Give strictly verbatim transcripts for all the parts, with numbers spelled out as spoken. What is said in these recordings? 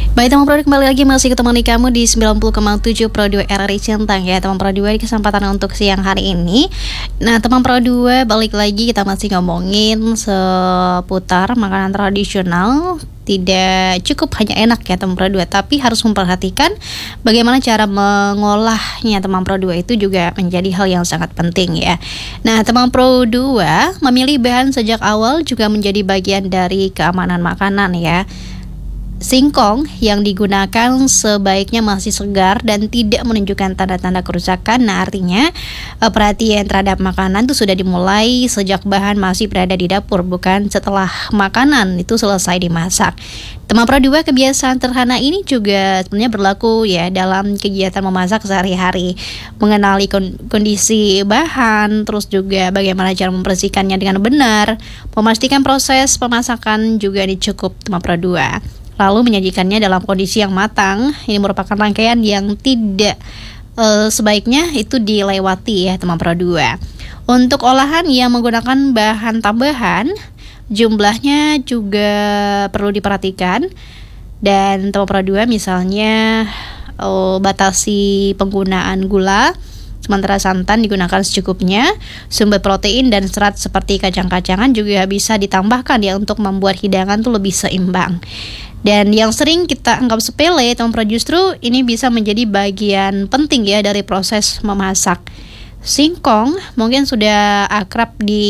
Baik teman Pro dua, kembali lagi masih ketemani kamu di sembilan puluh koma tujuh Pro dua R R I Centang ya teman Pro dua, di kesempatan untuk siang hari ini. Nah teman Pro dua, balik lagi kita masih ngomongin seputar makanan tradisional. Tidak cukup hanya enak ya teman Pro dua, tapi harus memperhatikan bagaimana cara mengolahnya teman Pro dua, itu juga menjadi hal yang sangat penting ya. Nah teman Pro dua, memilih bahan sejak awal juga menjadi bagian dari keamanan makanan ya. Singkong yang digunakan sebaiknya masih segar dan tidak menunjukkan tanda-tanda kerusakan. Nah artinya perhatian terhadap makanan itu sudah dimulai sejak bahan masih berada di dapur, bukan setelah makanan itu selesai dimasak. Teman Pro dua, kebiasaan sederhana ini juga sebenarnya berlaku ya dalam kegiatan memasak sehari-hari. Mengenali kondisi bahan, terus juga bagaimana cara membersihkannya dengan benar, memastikan proses pemasakan juga dicukup teman Pro dua. Lalu menyajikannya dalam kondisi yang matang. Ini merupakan rangkaian yang tidak e, sebaiknya itu dilewati ya teman Pro dua. Untuk olahan yang menggunakan bahan tambahan, jumlahnya juga perlu diperhatikan. Dan teman Pro dua, misalnya e, batasi penggunaan gula, sementara santan digunakan secukupnya. Sumber protein dan serat seperti kacang-kacangan juga bisa ditambahkan ya untuk membuat hidangan tuh lebih seimbang. Dan yang sering kita anggap sepele teman Pro, justru ini bisa menjadi bagian penting ya dari proses memasak. Singkong mungkin sudah akrab di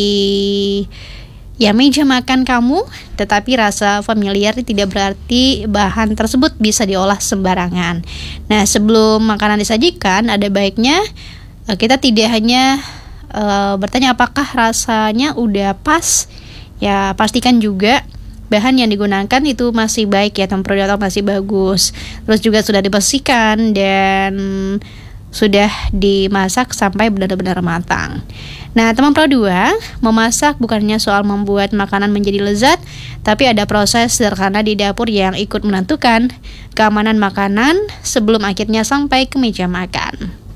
ya meja makan kamu, tetapi rasa familiar tidak berarti bahan tersebut bisa diolah sembarangan. Nah sebelum makanan disajikan, ada baiknya kita tidak hanya uh, bertanya apakah rasanya udah pas, ya pastikan juga bahan yang digunakan itu masih baik ya teman Pro, atau masih bagus. Terus juga sudah dibersihkan dan sudah dimasak sampai benar-benar matang. Nah teman Pro dua, memasak bukannya soal membuat makanan menjadi lezat, tapi ada proses sederhana di dapur yang ikut menentukan keamanan makanan sebelum akhirnya sampai ke meja makan.